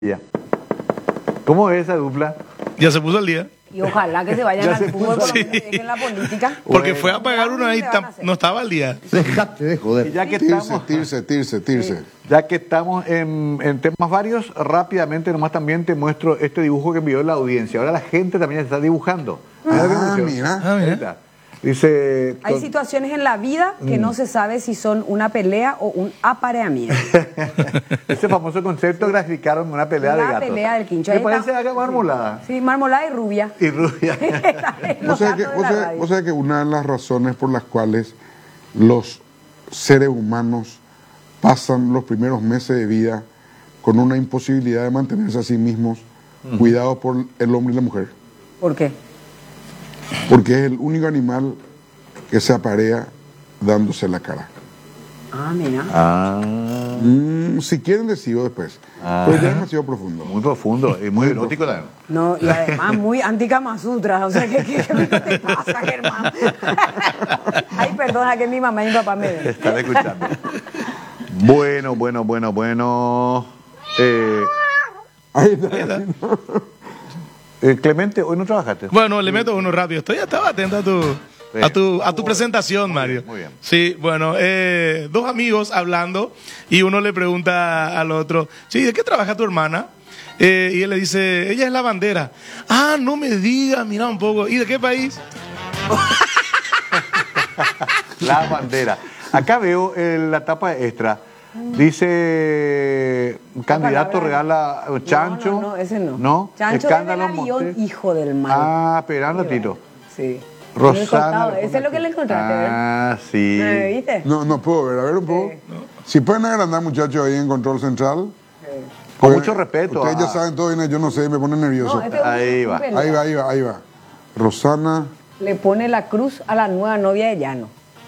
Ya. ¿Cómo es esa dupla? Ya se puso al día. Y ojalá que se vayan Ya al se fútbol, puso. por lo menos dejen la política. Porque Bueno. fue a pagar uno ahí, no estaba al día. Dejate de Y joder. ya que estamos, Tirse. ya que estamos en temas varios, rápidamente nomás también te muestro este dibujo que envió la audiencia. Ahora la gente también se está dibujando. Mira lo que me pusieron. mira. Ah, mira. Ahí está. Dice... Hay situaciones en la vida que no se sabe si son una pelea o un apareamiento. Ese famoso concepto graficaron en una pelea de Una gatos. pelea del quincho. Me Ahí parece está. acá marmolada Sí, marmolada y rubia. y rubia. Los gatos de la radio. Vos sabés que una de las razones por las cuales los seres humanos pasan los primeros meses de vida con una imposibilidad de mantenerse a sí mismos, cuidados por el hombre y la mujer, ¿Por qué? porque es el único animal que se aparea dándose la cara. Ah, mira. Si quieren les sigo después, pero ya es demasiado profundo. Muy profundo y muy erótico también. No, y además muy anti-Kama Sutra. O sea, ¿qué te pasa, Germán? Ay, perdona que mi mamá y mi papá me ven. Están escuchando. Bueno. Ahí está. Clemente, hoy no trabajaste. Bueno, le meto uno rápido. Estaba atento a tu presentación, Mario. Muy bien. Sí, bueno, dos amigos hablando y uno le pregunta al otro, sí, ¿de qué trabaja tu hermana? Y él le dice, ella es la bandera. Ah, no me digas, mira un poco. ¿Y de qué país? La bandera. Acá veo la tapa extra. Dice, candidato regala chancho. No, ese no. ¿No? Chancho Escándalo del avión, Montes. hijo del mal. Ah, espera un ratito. Sí. Rosana. Ese es lo que le encontraste, ¿verdad? Ah, sí. ¿Me viste? No puedo ver, a ver un poco. Si pueden agrandar, muchachos, ahí en Control Central. Con mucho respeto. Ustedes ya saben todo, y yo no sé, me pone nervioso. No, este es un- Ahí un va. pelea. Ahí va. Rosana. Le pone la cruz a la nueva novia de Llano.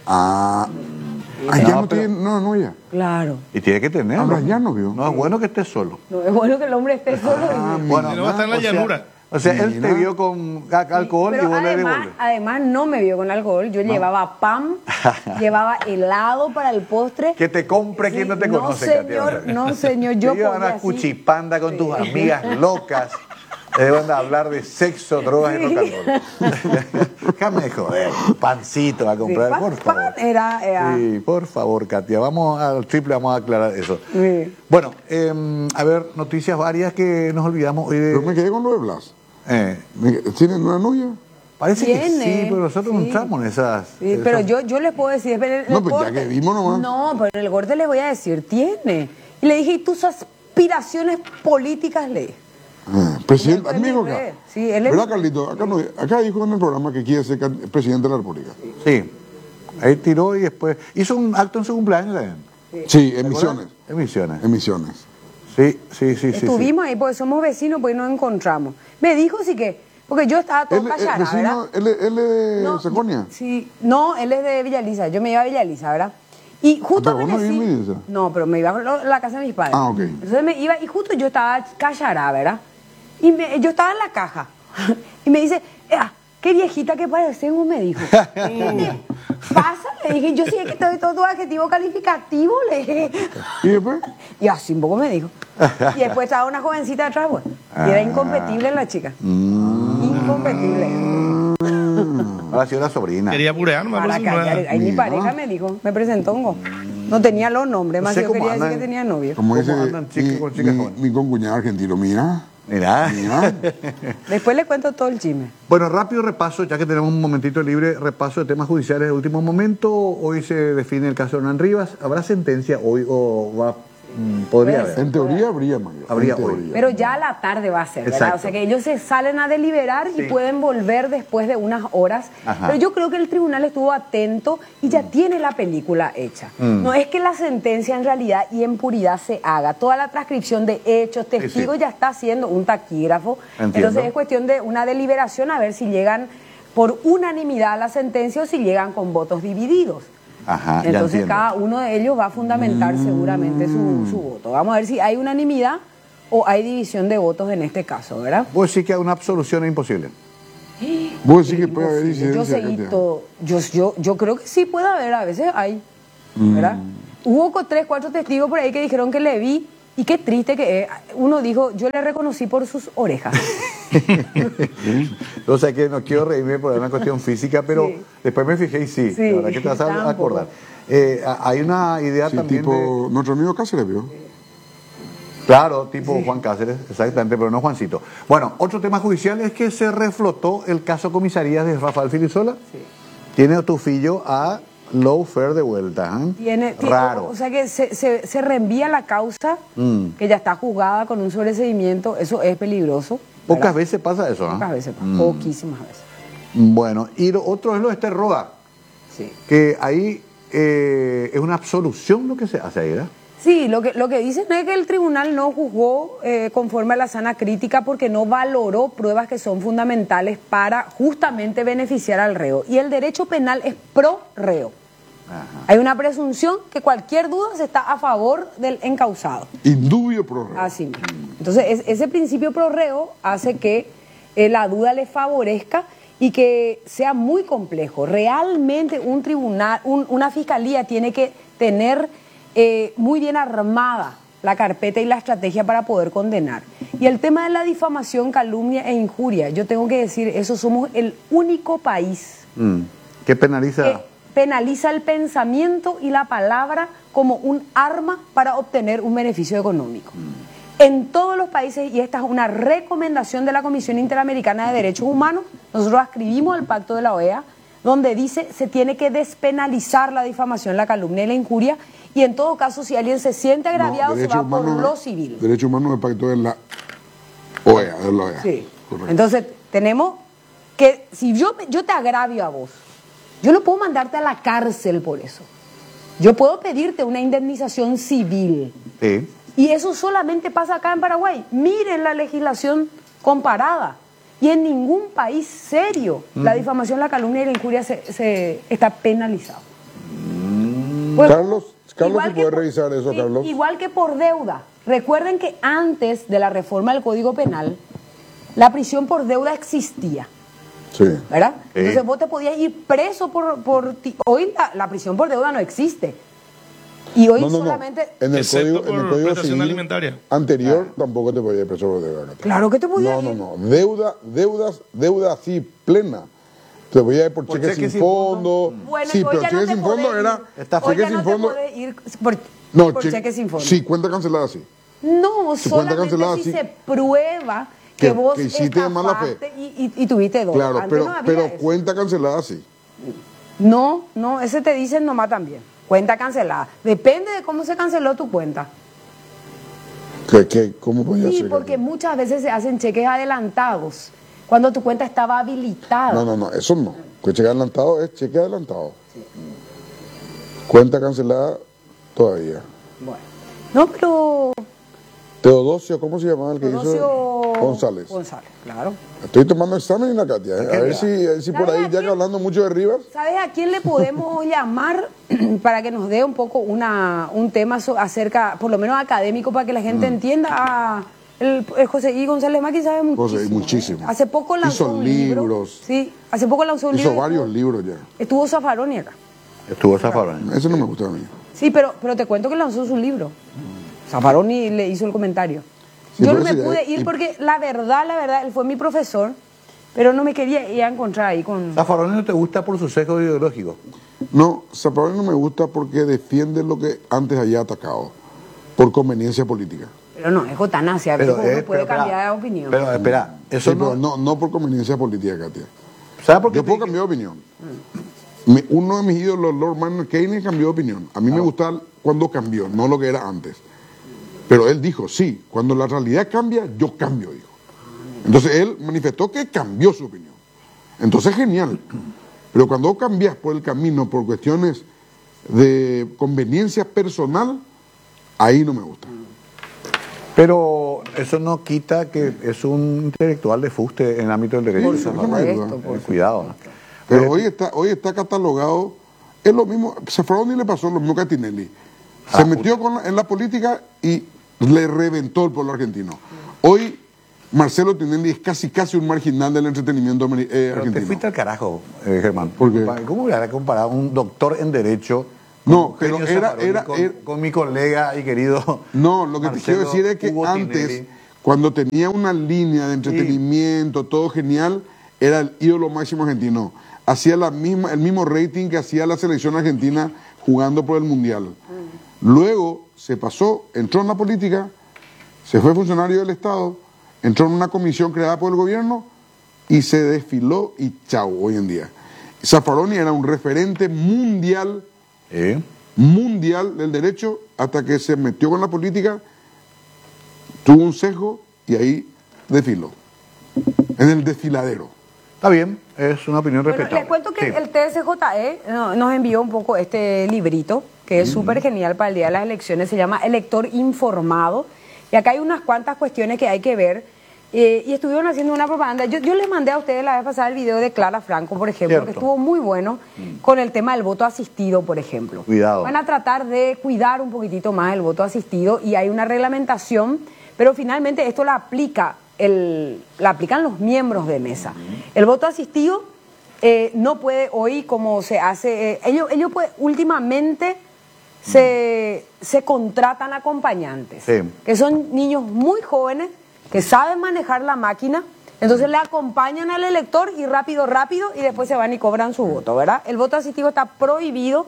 Ah. No, Ya no pero- tiene. No, ya. Claro. Y tiene que tener. Ahora ya no vio. No es bueno que estés solo. No, es bueno que el hombre esté solo. Bueno, Si no va a estar en la o sea- llanura. O sea, él te Mira. vio con alcohol y Pero vos le además, devolvés. además no me vio con alcohol. Yo llevaba pan, llevaba helado para el postre. Que te compre quien no te No, conoce, señor, Katia. no, señor, yo Te iban podía a así. cuchipanda con tus amigas locas. Te van a hablar de sexo, drogas y rock and roll. Déjame de joder. Pancito a comprar, Sí, por favor. pan era- Sí, por favor, Katia. Vamos al triple, vamos a aclarar eso. Sí. Bueno, a ver, noticias varias que nos olvidamos hoy Pero de... me quedé con lo de Blas. Eh, ¿Tienen una novia? parece que Tiene, sí, pero nosotros no sí. entramos en esas... Sí, pero esas- yo les puedo decir, pero en el No, pues ya corte- que vimos nomás. No, pero en el corte les voy a decir, tiene. Y le dije, ¿y tus aspiraciones políticas? Le dije. Presidente, Él es amigo mi acá. red. Sí, él es ¿Verdad, mi- Carlito? Acá dijo en el programa que quiere ser presidente de la República. Sí, ahí tiró y después... Hizo un acto en su cumpleaños también. Sí, emisiones. Emisiones. Sí. Estuvimos ahí porque somos vecinos, porque nos encontramos. Me dijo sí que, porque yo estaba todo Él callada, ¿verdad? vecino, él es de No, Sajonia. Sí, no, él es de Villa Elisa, yo me iba a Villa Elisa, ¿verdad? Y justo pero vos no vivís en Villa Elisa. No, pero me iba a la casa de mis padres. Ah, ok. Entonces me iba, y justo yo estaba callada, ¿verdad? Y yo estaba en la caja. Y me dice, qué viejita que pareces, me dijo. ¿Qué te pasa? Le dije, yo sí es que te doy todo tu adjetivo calificativo, le dije. ¿Y después? Y así un poco me dijo. Y después estaba una jovencita atrás, pues. Y era incompetible la chica. Incompetible. Ahora sí, la sobrina. Quería purear, nomás, Para por eso no callar. era. Ahí mi Mira. pareja me dijo, me presentó. No tenía los nombres, No más sé yo cómo quería decir andan. que tenía novio. Como ¿Cómo dice andan chicas con chicas jóvenes? mi concuñado argentino, mira. Mira. Después le cuento todo el chisme. Bueno, rápido repaso, ya que tenemos un momentito libre, repaso de temas judiciales de último momento. Hoy se define el caso de Hernán Rivas. ¿Habrá sentencia hoy o va? Podría Puede haber. En teoría habría, Mario. Habría en hoy. teoría. Pero ya a la tarde va a ser, ¿verdad? Exacto. O sea que ellos se salen a deliberar Sí. y pueden volver después de unas horas. Ajá. Pero yo creo que el tribunal estuvo atento y ya tiene la película hecha. No es que la sentencia en realidad y en puridad se haga. Toda la transcripción de hechos, testigos sí. ya está haciendo un taquígrafo. Entiendo. Entonces es cuestión de una deliberación a ver si llegan por unanimidad a la sentencia o si llegan con votos divididos. Ajá, ya Entonces entiendo. cada uno de ellos va a fundamentar seguramente su voto. Vamos a ver si hay unanimidad o hay división de votos en este caso, ¿verdad? Vos sí que una absolución es imposible. Vos decís que puede haber Yo disidencia. seguí Katia. todo. Yo creo que sí puede haber, a veces hay, ¿verdad? Hubo 3, 4 testigos por ahí que dijeron que le vi Y qué triste que uno dijo, yo le reconocí por sus orejas. O sea que no quiero reírme por una cuestión física, pero Sí. después me fijé y sí, Sí, la verdad que te vas a tampoco. acordar. Hay una idea Sí, también tipo nuestro amigo Cáceres, ¿vio? Claro, tipo Juan Cáceres, exactamente, pero no Juancito. Bueno, otro tema judicial es que se reflotó el caso comisarías de Rafael Filisola. Sí. Tiene a Tufillo a lawfare de vuelta. Raro. O sea que se reenvía la causa, que ya está juzgada con un sobreseimiento, eso es peligroso. Pocas ¿verdad? veces pasa eso, ¿no? Pocas veces, poquísimas veces. Bueno, y lo otro es lo de este Roda, Sí. que ahí es una absolución lo que se hace ahí, ¿verdad? Sí, lo que dicen es que el tribunal no juzgó conforme a la sana crítica porque no valoró pruebas que son fundamentales para justamente beneficiar al reo. Y el derecho penal es pro reo. Ajá. Hay una presunción que cualquier duda se está a favor del encausado. Indubio pro reo. Así mismo. Entonces, ese principio pro reo hace que la duda le favorezca y que sea muy complejo. Realmente un tribunal, una fiscalía tiene que tener muy bien armada la carpeta y la estrategia para poder condenar. Y el tema de la difamación, calumnia e injuria, yo tengo que decir, eso somos el único país ¿Qué penaliza? que penaliza el pensamiento y la palabra como un arma para obtener un beneficio económico. En todos los países, y esta es una recomendación de la Comisión Interamericana de Derechos Humanos, nosotros escribimos el pacto de la OEA, donde dice se tiene que despenalizar la difamación, la calumnia y la injuria, y en todo caso, si alguien se siente agraviado, se va por lo civil. Derecho humano de pacto de la OEA, de la OEA. Sí. Correcto. Entonces, tenemos que, si yo te agravio a vos, yo no puedo mandarte a la cárcel por eso. Yo puedo pedirte una indemnización civil. Sí. Y eso solamente pasa acá en Paraguay. Miren la legislación comparada. Y en ningún país serio la difamación, la calumnia y la injuria se está penalizado. Pues, Carlos, igual si que puede revisar eso, sí, Carlos. Igual que por deuda. Recuerden que antes de la reforma del Código Penal, la prisión por deuda existía. Sí. ¿Verdad? Sí. Entonces vos te podías ir preso por ti. Hoy la prisión por deuda no existe. Y hoy No. solamente... En el Excepto código, en el por código prestación civil alimentaria. anterior tampoco te podías ir preso por deuda. Katia. Claro que te podías No, ir. no. Deuda así, plena. Te voy a ir por cheque sin fondo. Bueno, Sí, hoy pero ya cheque no te sin fondo podés era. ir. Está Hoy Cheque ya sin no te fondo. podés ir por cheque sin fondo. Sí, cuenta cancelada, sí. No, Si cuenta solamente cancelada, si sí. se prueba que vos que hiciste de mala fe. estafaste y tuviste deuda. Claro, Antes no había pero eso. cuenta cancelada, sí. No, ese te dicen nomás también. Cuenta cancelada. Depende de cómo se canceló tu cuenta. ¿Cómo podía Sí, ser? porque muchas veces se hacen cheques adelantados cuando tu cuenta estaba habilitada. No, eso no. Que cheque adelantado es cheque adelantado. Cuenta cancelada todavía. Bueno. No, pero... Teodosio, ¿cómo se llamaba el que Teodosio hizo? González. González, claro. Estoy tomando examen en la Katia. A ver si por ahí, ya que hablando mucho de Rivas. ¿Sabes a quién le podemos llamar para que nos dé un poco un tema acerca, por lo menos académico, para que la gente entienda? El José I. González Maqui sabe muchísimo. José I. muchísimo. Hace poco lanzó Hizo un libro. libros. Sí, hace poco lanzó un libro. Hizo varios libros ya. Estuvo Zaffaroni acá. Estuvo Zaffaroni. Ese no me gusta a mí. Sí, pero te cuento que lanzó su libro. Zaffaroni le hizo el comentario. Sí, Yo no pero me sí, pude ir porque la verdad, él fue mi profesor, pero no me quería ir a encontrar ahí con... Zaffaroni no te gusta por su sesgo ideológico. No, Zaffaroni no me gusta porque defiende lo que antes había atacado, por conveniencia política. Pero no, es eutanasia, a veces uno puede espera, cambiar de opinión. Pero espera, eso Sí, pero no... no por conveniencia política, Katia. ¿Sabes por qué? Yo puedo cambiar de opinión. Uno de mis ídolos, Lord Maynard Keynes, cambió de opinión. A mí me gustaba cuando cambió, no lo que era antes. Pero él dijo, sí, cuando la realidad cambia, yo cambio, dijo. Entonces él manifestó que cambió su opinión. Entonces genial. Pero cuando vos cambias por el camino, por cuestiones de conveniencia personal, ahí no me gusta. Pero eso no quita que es un intelectual de fuste en el ámbito del derecho. Por Zaffaroni. supuesto, Cuidado. Pero hoy está catalogado, es lo mismo, Zaffaroni le pasó lo mismo que a Tinelli. Se metió en la política y le reventó el pueblo argentino. Hoy Marcelo Tinelli es casi un marginal del entretenimiento Pero te argentino. fuiste al carajo, Germán. ¿Por qué? ¿Cómo voy a comparar a un doctor en Derecho No, pero Eugenio Zaffaroni, era con mi colega y querido. no, lo que te Marcelo quiero decir es que Hugo antes, Tinelli. cuando tenía una línea de entretenimiento, todo genial, era el ídolo máximo argentino. Hacía el mismo rating que hacía la selección argentina jugando por el Mundial. Luego se pasó, entró en la política, se fue funcionario del Estado, entró en una comisión creada por el gobierno y se desfiló y chau, hoy en día. Zaffaroni era un referente mundial del derecho hasta que se metió con la política, tuvo un sesgo y ahí desfiló. En el desfiladero. Está bien, es una opinión Bueno, respetable. les cuento que Sí. el TSJE nos envió un poco este librito, que es súper genial para el día de las elecciones, se llama Elector Informado, y acá hay unas cuantas cuestiones que hay que ver, y estuvieron haciendo una propaganda. Yo les mandé a ustedes la vez pasada el video de Clara Franco, por ejemplo, Cierto. que estuvo muy bueno con el tema del voto asistido, por ejemplo. Cuidado. Van a tratar de cuidar un poquitito más el voto asistido, y hay una reglamentación, pero finalmente esto la aplican los miembros de mesa. El voto asistido no puede hoy, como se hace, ellos últimamente se contratan acompañantes, Sí. que son niños muy jóvenes, que saben manejar la máquina, entonces le acompañan al elector y rápido, y después se van y cobran su voto, ¿verdad? El voto asistido está prohibido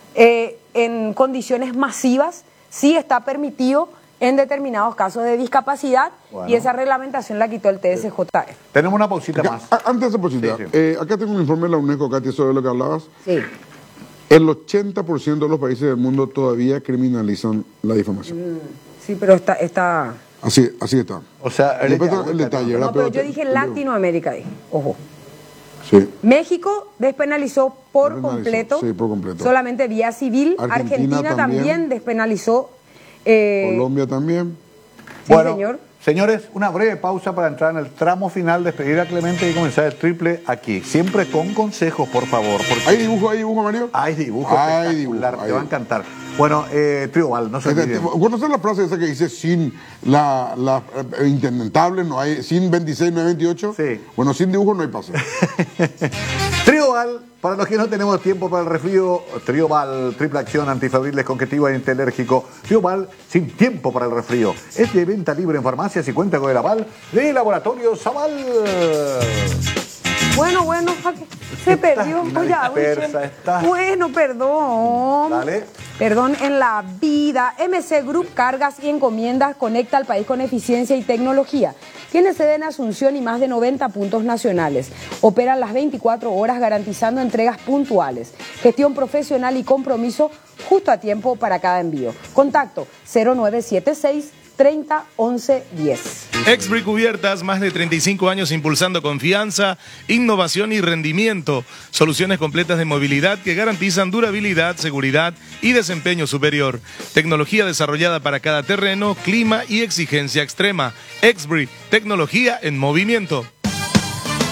en condiciones masivas, sí está permitido en determinados casos de discapacidad, Bueno. y esa reglamentación la quitó el TSJE. Tenemos una pausita Acá, más. antes de esa posibilidad, Sí, acá tengo un informe de la UNESCO, Katy, sobre lo que hablabas. Sí. El 80% de los países del mundo todavía criminalizan la difamación. Sí, pero está... Así está. O sea, Después está el detalle, ¿verdad? No, pero yo dije Latinoamérica, dije. Ojo. Sí. México despenalizó por Despenalizó, completo, sí, por completo. solamente vía civil. Argentina Argentina también. también despenalizó. Colombia también. Sí, bueno, señor. señores, una breve pausa para entrar en el tramo final, despedir a Clemente y comenzar el triple aquí. Siempre con consejos, por favor. Porque ¿Hay dibujo, Mario? hay dibujo Hay espectacular, dibujo, te va a encantar. Bueno, Trioval, no se olviden. ¿Conoces la frase esa que dice sin la intentable no hay, sin 26 no hay 28? Sí. Bueno, sin dibujo no hay pase. Trioval, para los que no tenemos tiempo para el resfrío, Trioval, triple acción antifebril, descongestiva e antialérgico. Trioval, sin tiempo para el resfrío. Es de venta libre en farmacias y cuenta con el aval de Laboratorio Zaval. Bueno, se perdió. Oye, dispersa, estás. Bueno, perdón. Dale. Perdón, en la vida. MC Group Cargas y Encomiendas conecta al país con eficiencia y tecnología. Tiene sede en Asunción y más de 90 puntos nacionales. Operan las 24 horas garantizando entregas puntuales. Gestión profesional y compromiso justo a tiempo para cada envío. Contacto 0976 30 11 10. Exbri Cubiertas, más de 35 años impulsando confianza, innovación y rendimiento. Soluciones completas de movilidad que garantizan durabilidad, seguridad y desempeño superior. Tecnología desarrollada para cada terreno, clima y exigencia extrema. Exbri, tecnología en movimiento.